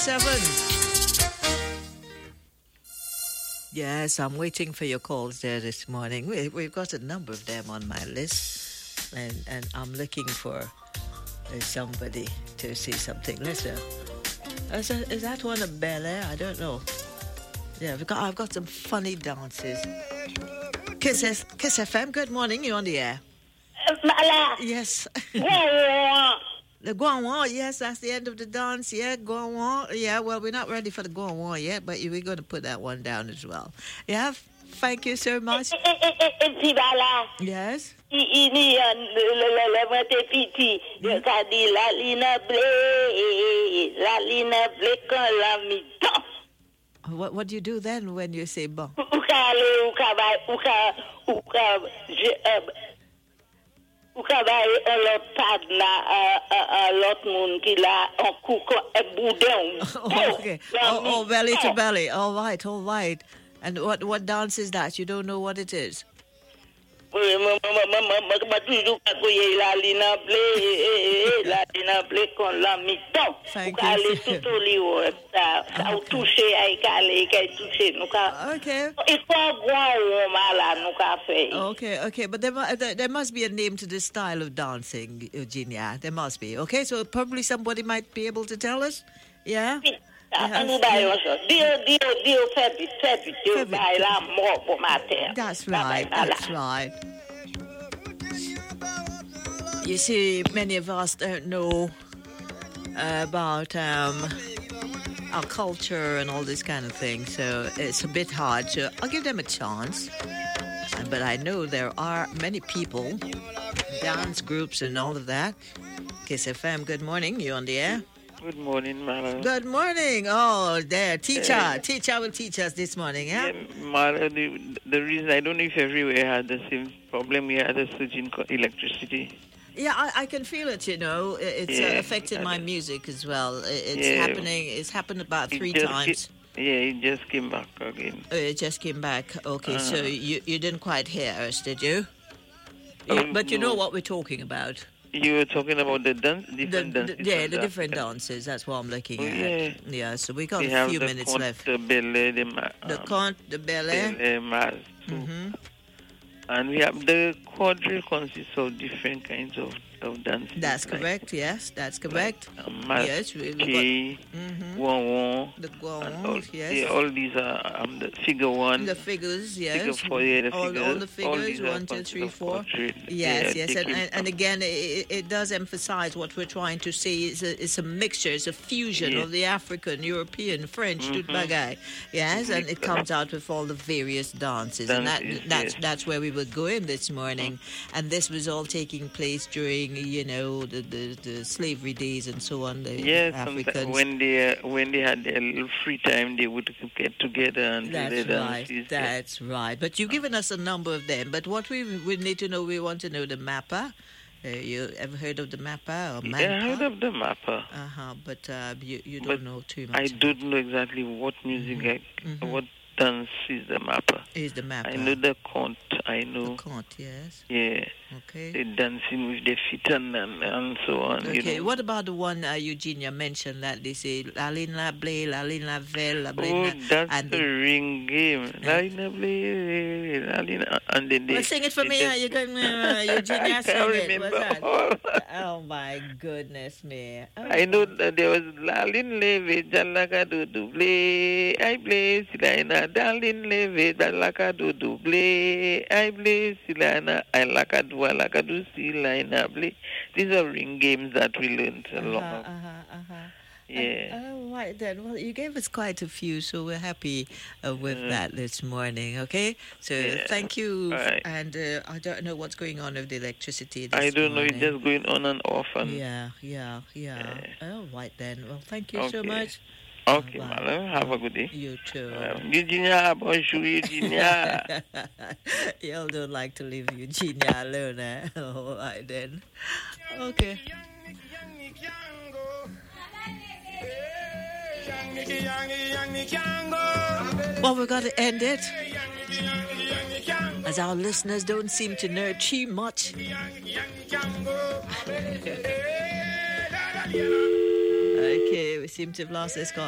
877. Yes, I'm waiting for your calls there this morning. We've got a number of them on my list, and I'm looking for somebody to see something. Listen, is that one of Bel Air? I don't know. Yeah, I've got some funny dances. Kiss FM, good morning, you're on the air. Yes. The Guanwan, yes, that's the end of the dance. Yeah, Guanwan. Yeah, well, we're not ready for the Guanwan yet, but we're going to put that one down as well. Yeah, thank you so much. Yes. What do you do then when you say bon? Okay. Oh, belly to belly. All right. And what dance is that? You don't know what it is? Thank you. Okay. But there must be a name to this style of dancing, Eugenia. There must be. Okay, so probably somebody might be able to tell us. Yeah? That's right. You see, many of us don't know about our culture and all this kind of thing, so it's a bit hard. So I'll give them a chance. But I know there are many people, dance groups and all of that. Kiss FM, good morning. You on the air? Good morning, Mara. Good morning. Oh, there. Teacher will teach us this morning, yeah? Mara, the reason, I don't know if everywhere had the same problem. We had a surge in electricity. Yeah, I can feel it, you know. It's affected my music as well. It's happened about 3 times. It just came back again. It just came back. Okay, so you didn't quite hear us, did you? But you know what we're talking about. You were talking about the different dances. Yeah, the different dances. That's what I'm looking at. Yeah, so we got a few minutes left. The belly, the conte, the belly. Mas, and we have the quadrille consists of different kinds of dances. That's correct, yes, that's correct. Yes, we got Guanwan. The Guanwan, yes. Yeah, all these are the figure 1. The figures, yes. Figure 4, the all figures. The figures, 1, 2, 3, 4. Yes. And again, it does emphasize what we're trying to say. It's a mixture, it's a fusion of the African, European, French, tout bagay. Yes, and it comes out with all the various dances. And that's where we were going this morning. And this was all taking place during, you know, the slavery days and so on. The Africans. When they had their little free time, they would get together and do their dances. That's right. But you've given us a number of them. But what we need to know, we want to know the Mappa. You ever heard of the Mappa or Manpa? Yeah, I heard of the Mappa. But you don't know too much. I don't know exactly what music, what dance is the Mappa. I know the conte. I know. The conte, yes. Yeah. Okay. They're dancing with their feet and so on. Okay. You know. What about the one Eugenia mentioned that they say la lin la blé, la lin la vel, la blé? Oh, that's the ring game. La lin la blé, la lin, and then they. Well, sing it for me. You can Eugenia sing it. What's that? Oh my goodness me. I know that there was la lin leve jalaka do blé. I blé silana dalin leve jalaka do blé. I blé silana I laka do silana blé. These are ring games that we learned along. Yeah. Right then. Well, you gave us quite a few, so we're happy with that this morning. Okay. So thank you. Right. And I don't know what's going on with the electricity. I don't know. It's just going on and off. And Yeah. All right then. Well, thank you so much. Okay, madam. Have a good day. You too. Eugenia, bonjour, Eugenia. Y'all don't like to leave Eugenia alone, eh? All right then. Okay. Well, we've got to end it, as our listeners don't seem to know too much. Okay, we seem to have lost this call.